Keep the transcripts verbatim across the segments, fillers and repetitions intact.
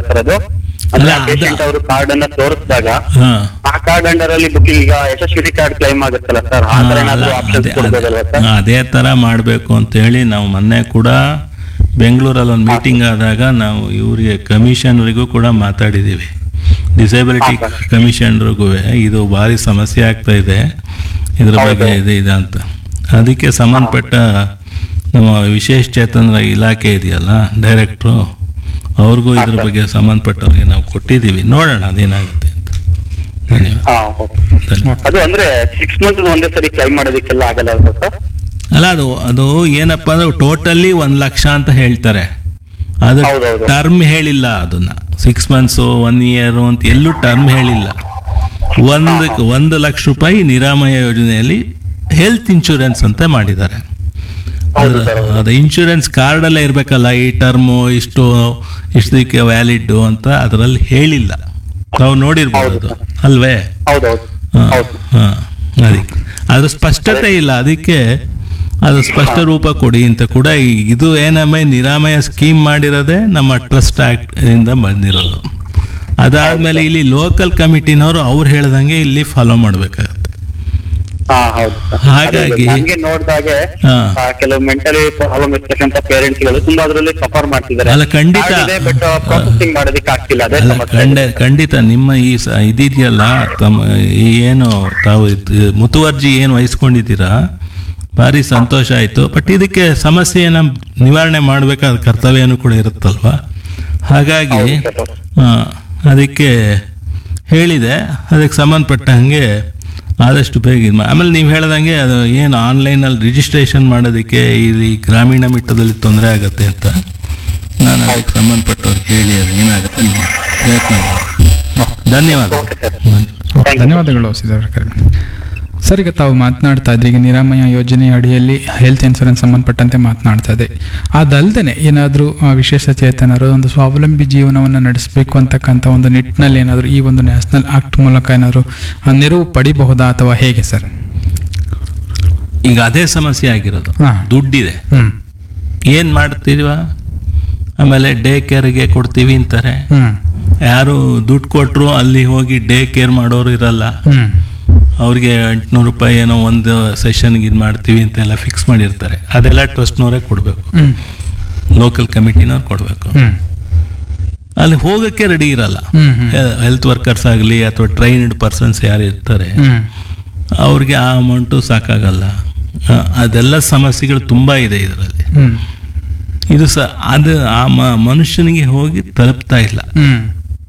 Sir ಅದು. ಅಂದ್ರೆ ಅಲ್ಲ, ಪೇಷಂಟ್ ಅವರು ಕಾರ್ಡ್ ಅನ್ನ ತೋರಿಸಿದಾಗ ಹಾ ಆ ಕಾರ್ಡ್ ಅಂಡರ್ ಅಲ್ಲಿ ಬುಕಿಂಗ್ ಈಗ ಯಶಸ್ವಿ ಕಾರ್ಡ್ ಕ್ಲೈಮ್ ಆಗುತ್ತಲ್ಲ ಸರ್, ಆ ತರ ಏನಾದ್ರು ಆಪ್ಷನ್ಸ್ ಅದೇ ಕೊಡ್ಬೋದಲ್ವಾ ಅದೇ- ಸರ್? ಅದೇ ತರ ಮಾಡಬೇಕು ಅಂತ ಹೇಳಿ ನಾವು ಮೊನ್ನೆ ಕೂಡ ಬೆಂಗಳೂರಲ್ಲಿ ಒಂದು ಮೀಟಿಂಗ್ ಆದಾಗ ನಾವು ಇವರಿಗೆ ಕಮಿಷನರಿಗೂ ಕೂಡ ಮಾತಾಡಿದ್ದೀವಿ. ಡಿಸೇಬಿಲಿಟಿ ಹಾ, ಸರ್. ಕಮಿಷನರಿಗೂ ಇದು ಭಾರಿ ಸಮಸ್ಯೆ ಆಗ್ತಾ ಇದೆ, ಇದ್ರ ಹೌದು. ಬಗ್ಗೆ ಇದೆ ಇದೆ ಅಂತ. ಅದಕ್ಕೆ ಸಂಬಂಧಪಟ್ಟ ನಮ್ಮ ವಿಶೇಷ ಚೇತನರ ಇಲಾಖೆ ಇದೆಯಲ್ಲ ಡೈರೆಕ್ಟ್ರು, ಅವ್ರಿಗೂ ಇದ್ರ ಸರ್. ಬಗ್ಗೆ ಸಂಬಂಧಪಟ್ಟವ್ರಿಗೆ ನಾವು ಕೊಟ್ಟಿದ್ದೀವಿ, ನೋಡೋಣ ಅದೇನಾಗುತ್ತೆ ಅಂತ. ಧನ್ಯವಾದ. ಹಾ, ಓಕೆ. ಧನ್ಯವಾದ. ಅದು ಅಂದ್ರೆ ಸಿಕ್ಸ್ ಮಂತ್ ಒಂದೇ ಸರಿ ಕ್ಲೈಮ್ ಮಾಡೋದಕ್ಕೆಲ್ಲ ಆಗಲ್ಲ ಅಲ್ವಾ ಸರ್? ಅಲ್ಲ ಅದು ಅದು ಏನಪ್ಪಾ ಅಂದ್ರೆ ಟೋಟಲಿ ಒಂದ್ ಲಕ್ಷ ಅಂತ ಹೇಳ್ತಾರೆ, ಅದು ಹೌದೌದು. ಟರ್ಮ್ ಹೇಳಿಲ್ಲ. ಅದನ್ನ ಸಿಕ್ಸ್ ಮಂತ್ಸು ಒನ್ ಇಯರ್ ಅಂತ ಎಲ್ಲೂ ಟರ್ಮ್ ಹೇಳಿಲ್ಲ. ಒಂದು ಒಂದು ಲಕ್ಷ ರೂಪಾಯಿ ನಿರಾಮಯ ಯೋಜನೆಯಲ್ಲಿ ಹೆಲ್ತ್ ಇನ್ಶೂರೆನ್ಸ್ ಅಂತ ಮಾಡಿದ್ದಾರೆ. ಹೌದು ಸರ್, ಹೌದು. ಅದು ಇನ್ಶೂರೆನ್ಸ್ ಕಾರ್ಡಲ್ಲೇ ಇರಬೇಕಲ್ಲ, ಈ ಟರ್ಮು ಇಷ್ಟು ಇಷ್ಟಕ್ಕೆ ವ್ಯಾಲಿಡ್ ಅಂತ ಅದರಲ್ಲಿ ಹೇಳಿಲ್ಲ. ನಾವು ನೋಡಿರ್ಬೋದು ಹೌದು ಅದು, ಸರ್. ಅಲ್ವೇ? ಹೌದೌದು ಹಾ, ಹೌದು. ಹಾ. ಅದಕ್ಕೆ ಅದ್ರ ಸ್ಪಷ್ಟತೆ ಇಲ್ಲ, ಅದಕ್ಕೆ ಅದು ಸ್ಪಷ್ಟ ರೂಪ ಕೊಡಿ ಅಂತ ಕೂಡ ಈ- ಇದು ಏನಮ್ಮ ನಿರಾಮಯ ಸ್ಕೀಮ್ ಮಾಡಿರೋದೇ ನಮ್ಮ ಟ್ರಸ್ಟ್ ಆಕ್ಟ್ ಇಂದ ಬಂದಿರೋದು. ಅದಾದ್ಮೇಲೆ ಇಲ್ಲಿ ಲೋಕಲ್ ಕಮಿಟಿನವರು ಅವ್ರು ಹೇಳ್ದಂಗೆ ಇಲ್ಲಿ ಫಾಲೋ ಮಾಡ್ಬೇಕಾಗತ್ತೆ. ಹಾ, ಹೌದು ಸರ್. ಹಾಗಾಗಿ- ಅದೇ ನಂಗೆ ನೋಡಿದಾಗೆ ಹಾ. ಆ, ಕೆಲವು ಮೆಂಟಲಿ ಪ್ರಾಬ್ಲಮ್ ಇರ್ತಕ್ಕಂಥ ಪೇರೆಂಟ್ಸ್ ಗಳು ತುಂಬಾ ಅದರಲ್ಲಿ ಸಫರ್ ಮಾಡ್ತಿದ್ದಾರೆ. ಅಲ್ಲ, ಖಂಡಿತ. ಬಟ್ ಪ್ರೊಸೆಸಿಂಗ್ ಮಾಡೋದಕ್ಕೆ ಆಗ್ತಿಲ್ಲ, ಅದೇ ಅಲ್ಲ, ಸಮಸ್ಯೆ. ಖಂಡ ಖಂಡಿತ ನಿಮ್ಮ ಈ ಸ- ಇದಿದೆಯಲ್ಲ ತಮ್ಮ ಈ ಏನು ತಾವು ಇದ್- ಮುತುವರ್ಜಿ ಏನು ವಹಿಸ್ಕೊಂಡಿದ್ದೀರಾ, ಭಾರಿ ಸಂತೋಷ ಆಯ್ತು. ಬಟ್ ಇದಕ್ಕೆ ಸಮಸ್ಯೆಯನ್ನ ನಿವಾರಣೆ ಮಾಡಬೇಕಾದ ಕರ್ತವ್ಯನೂ ಕೂಡ ಇರುತ್ತಲ್ವಾ. ಹಾಗಾಗಿ ಹೌದು ಸರ್. ಆ, ಅದಕ್ಕೆ ಹೇಳಿದೆ, ಅದಕ್ಕೆ ಸಂಬಂಧಪಟ್ಟ ಹಾಗೆ ಆದಷ್ಟು ಬೇಗ ಇದ್ ಮಾ- ಆಮೇಲೆ ನೀವು ಹೇಳ್ದಂಗೆ ಅದು ಏನು ಆನ್ಲೈನಲ್ಲಿ ರಿಜಿಸ್ಟ್ರೇಷನ್ ಮಾಡೋದಕ್ಕೆ ಇಲ್ಲಿ ಗ್ರಾಮೀಣ ಮಟ್ಟದಲ್ಲಿ ತೊಂದರೆ ಆಗುತ್ತೆ ಅಂತ ನಾನು ಅದಕ್ಕೆ ಸಂಬಂಧಪಟ್ಟವ್ರಿಗೆ ಹೇಳಿ ಅದು ಏನಾಗುತ್ತೆ ನೀವು ಪ್ರಯತ್ನ ಮಾಡಿ. ಧನ್ಯವಾದ. Okay sir. ಧನ್ಯವಾದ. ಧನ್ಯವಾದಗಳು ಸಿದ್ದರಾಮಯ್ಯ. ಸರ್, ಈಗ ತಾವು ಮಾತನಾಡ್ತಾ ಇದ್ರಿ, ಈಗ ನಿರಾಮಯ ಯೋಜನೆ ಅಡಿಯಲ್ಲಿ ಹೆಲ್ತ್ ಇನ್ಶೂರೆನ್ಸ್ ಸಂಬಂಧಪಟ್ಟಂತೆ ಮಾತನಾಡ್ತಾ ಇದೆ. ಅದಲ್ಲದೆ ಏನಾದರೂ ವಿಶೇಷ ಚೇತನರು ಒಂದು ಸ್ವಾವಲಂಬಿ ಜೀವನವನ್ನು ನಡೆಸಬೇಕು ಅಂತಕ್ಕಂಥ ಒಂದು ನಿಟ್ಟಿನಲ್ಲಿ ಏನಾದರೂ ಈ ಒಂದು ನ್ಯಾಷನಲ್ ಆಕ್ಟ್ ಮೂಲಕ ಏನಾದರೂ ನೆರವು ಪಡಿಬಹುದಾ ಅಥವಾ ಹೇಗೆ ಸರ್? ಈಗ ಅದೇ ಸಮಸ್ಯೆ ಆಗಿರೋದು, ಹಾ. ದುಡ್ಡಿದೆ, ಹ್ಮ್ ಏನ್ ಮಾಡ್ತೀವ, ಆಮೇಲೆ ಡೇ ಕೇರ್ಗೆ ಕೊಡ್ತೀವಿ ಅಂತಾರೆ. ಹ್ಮ್ ಯಾರು ದುಡ್ಡು ಕೊಟ್ಟರು ಅಲ್ಲಿ ಹೋಗಿ ಡೇ ಕೇರ್ ಮಾಡೋರು ಇರಲ್ಲ. ಹ್ಮ್ ಅವ್ರಿಗೆ ಎಂಟುನೂರು ರೂಪಾಯಿ ಏನೋ ಒಂದು ಸೆಷನ್ಗೆ ಇದು ಮಾಡ್ತೀವಿ ಅಂತೆಲ್ಲ ಫಿಕ್ಸ್ ಮಾಡಿರ್ತಾರೆ. ಅದೆಲ್ಲ ಟ್ರಸ್ಟ್ನವರೇ ಕೊಡಬೇಕು, ಹ್ಮ್ ಲೋಕಲ್ ಕಮಿಟಿನವ್ರು ಕೊಡಬೇಕು. ಹ್ಮ್ ಅಲ್ಲಿ ಹೋಗಕ್ಕೆ ರೆಡಿ ಇರಲ್ಲ. ಹ್ಮ್ ಹ್ಮ್ ಹೆಲ್ತ್ ವರ್ಕರ್ಸ್ ಆಗಲಿ ಅಥವಾ ಟ್ರೈನ್ಡ್ ಪರ್ಸನ್ಸ್ ಯಾರು ಇರ್ತಾರೆ ಹ್ಮ್ ಅವ್ರಿಗೆ ಆ ಅಮೌಂಟು ಸಾಕಾಗಲ್ಲ. ಆ, ಅದೆಲ್ಲ ಸಮಸ್ಯೆಗಳು ತುಂಬ ಇದೆ ಇದರಲ್ಲಿ. ಹ್ಮ್ ಇದು ಸ ಅದು ಆ ಮ- ಮನುಷ್ಯನಿಗೆ ಹೋಗಿ ತಲುಪ್ತಾ ಇಲ್ಲ. ಹ್ಮ್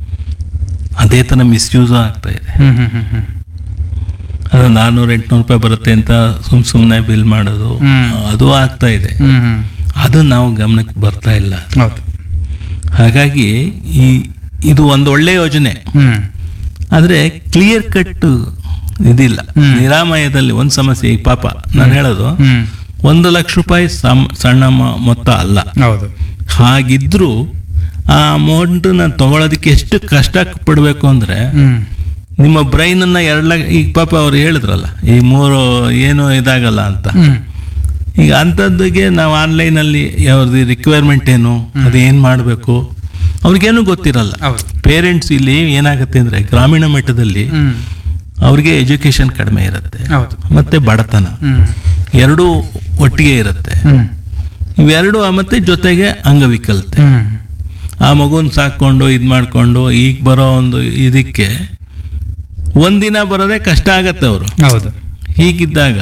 ಅದೇ ಥರ ಮಿಸ್ಯೂಸು ಆಗ್ತಾ ಇದೆ. ಹ್ಮ್ ಹ್ಮ್ ಹ್ಮ್ ಹ್ಮ್ ಅದು ನಾನ್ನೂರು ಎಂಟುನೂರು ರೂಪಾಯಿ ಬರುತ್ತೆ ಅಂತ ಸುಮ್ ಸುಮ್ಮನೆ ಬಿಲ್ ಮಾಡೋದು, ಹ್ಮ್. ಅದು ಆಗ್ತಾ ಇದೆ. ಹ್ಮ್ ಹ್ಮ್ ಅದು ನಾವು ಗಮನಕ್ಕೆ ಬರ್ತಾ ಇಲ್ಲ. ಹೌದು. ಹಾಗಾಗಿ ಈ ಇದು ಒಂದು ಒಳ್ಳೆ ಯೋಜನೆ, ಹ್ಮ್ ಆದರೆ ಕ್ಲಿಯರ್ ಕಟ್ ಇದಿಲ್ಲ. ಹ್ಮ್. ನಿರಾಮಯದಲ್ಲಿ ಒಂದು ಸಮಸ್ಯೆ, ಈ ಪಾಪ ನಾನು ಹೇಳೋದು ಹ್ಮ್ ಒಂದು ಲಕ್ಷ ರೂಪಾಯಿ ಸಮ್- ಸಣ್ಣ ಮ- ಮೊತ್ತ ಅಲ್ಲ. ಹೌದು. ಹಾಗಿದ್ರೂ ಆ ಅಮೌಂಟನ್ನ ತಗೊಳ್ಳೋದಕ್ಕೆ ಎಷ್ಟು ಕಷ್ಟ ಪಡಬೇಕು ಅಂದ್ರೆ ಹ್ಮ್ ನಿಮ್ಮ ಬ್ರೈನ್ ಅನ್ನ ಎರಡು ಲಕ್ಷ, ಈಗ ಪಾಪ ಅವ್ರು ಹೇಳಿದ್ರಲ್ಲ ಈ ಮೂರು ಏನು ಇದಾಗಲ್ಲ ಅಂತ. ಹ್ಮ್ ಈಗ ಅಂಥದ್ದಿಗೆ ನಾವು ಆನ್ಲೈನಲ್ಲಿ ಅವ್ರದ್ದು ರಿಕ್ವೈರ್ಮೆಂಟ್ ಏನು, ಅದು ಏನು ಮಾಡಬೇಕು, ಅವ್ರಿಗೇನು ಗೊತ್ತಿರಲ್ಲ. ಹೌದು. ಪೇರೆಂಟ್ಸ್ ಇಲ್ಲಿ ಏನಾಗುತ್ತೆ ಅಂದರೆ ಗ್ರಾಮೀಣ ಮಟ್ಟದಲ್ಲಿ ಹ್ಮ್ ಅವ್ರಿಗೆ ಎಜುಕೇಶನ್ ಕಡಿಮೆ ಇರುತ್ತೆ, ಹೌದು. ಮತ್ತೆ ಬಡತನ ಹ್ಮ್ ಎರಡೂ ಒಟ್ಟಿಗೆ ಇರುತ್ತೆ. ಹ್ಮ್ ಇವೆರಡು ಮತ್ತೆ ಜೊತೆಗೆ ಅಂಗವಿಕಲತೆ. ಹ್ಮ್ ಆ ಮಗುನ ಸಾಕೊಂಡು ಇದು ಮಾಡಿಕೊಂಡು ಈಗ ಬರೋ ಒಂದು ಇದಕ್ಕೆ ಒಂದಿನ ಬರೋದೇ ಕಷ್ಟ ಆಗತ್ತೆ ಅವರು. ಹೌದು. ಹೀಗಿದ್ದಾಗ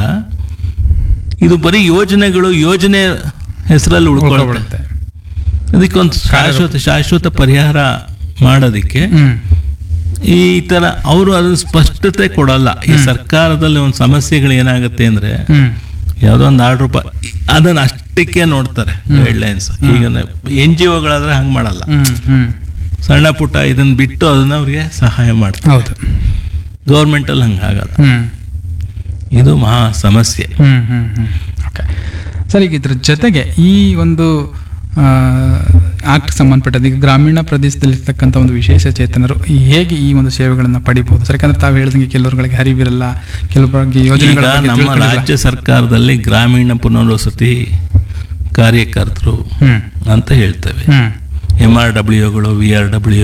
ಇದು ಬರೀ ಯೋಜನೆಗಳು ಯೋಜನೆ ಹೆಸರಲ್ಲಿ ಉಳ್ಕೊಳ್ಳುತ್ತೆ. ಉಳ್ಕೊಬಿಡುತ್ತೆ. ಅದಕ್ಕೊಂದು ಶಾಶ್ವತ ಶಾಶ್ವತ ಪರಿಹಾರ ಮಾಡೋದಕ್ಕೆ ಹ್ಮ್ ಈ ತರ ಅವರು ಅದನ್ನ ಸ್ಪಷ್ಟತೆ ಕೊಡಲ್ಲ. ಈ ಸರ್ಕಾರದಲ್ಲಿ ಒಂದು ಸಮಸ್ಯೆಗಳು ಏನಾಗುತ್ತೆ ಅಂದ್ರೆ ಹ್ಮ್ ಯಾವುದೋ ಒಂದು ಆರ್ಡರ್ ರೂಪಾಯಿ ಅದನ್ನ ಅಷ್ಟಕ್ಕೆ ನೋಡ್ತಾರೆ ಗೈಡ್ಲೈನ್ಸ್. ಈಗ ಎನ್ ಜಿ ಒಗಳಾದ್ರೆ ಹಂಗೆ ಮಾಡಲ್ಲ, ಹ್ಮ್ ಹ್ಮ್ ಸಣ್ಣ ಪುಟ್ಟ ಇದನ್ನ ಬಿಟ್ಟು ಅದನ್ನ ಅವ್ರಿಗೆ ಸಹಾಯ ಮಾಡ್ತಾರೆ. ಹೌದು. ಗೌರ್ಮೆಂಟಲ್ಲಿ ಹಂಗೆ ಆಗಲ್ಲ. ಹ್ಮ್ ಇದು ಮಹಾ ಸಮಸ್ಯೆ. ಹ್ಮ್ ಹ್ಮ್ ಹ್ಮ್ ಓಕೆ ಸರ್, ಈಗ ಇದ್ರ ಜೊತೆಗೆ ಈ ಒಂದು ಆಕ್ಟ್ ಸಂಬಂಧಪಟ್ಟದ್ದು ಈಗ ಗ್ರಾಮೀಣ ಪ್ರದೇಶದಲ್ಲಿರ್ತಕ್ಕಂಥ ಒಂದು ವಿಶೇಷ ಚೇತನರು ಈ ಹೇಗೆ ಈ ಒಂದು ಸೇವೆಗಳನ್ನು ಪಡಿಬಹುದು ಸರ್? ಯಾಕಂದ್ರೆ ತಾವು ಹೇಳಿದಂಗೆ ಕೆಲವರುಗಳಿಗೆ ಹರಿವಿರಲ್ಲ, ಕೆಲವರಿಗೆ ಯೋಜನೆಗಳ ಈಗ ಬಗ್ಗೆ ನಮ್ಮ ತಿಳ್ಕೊಂಡಿರಲ್ಲ. ರಾಜ್ಯ ಸರ್ಕಾರದಲ್ಲಿ ಗ್ರಾಮೀಣ ಪುನರ್ವಸತಿ ಕಾರ್ಯಕರ್ತರು ಹ್ಮ್ ಅಂತ ಹೇಳ್ತೇವೆ. ಹ್ಮ್ M R ಡಬ್ಲ್ಯೂಗಳು we are W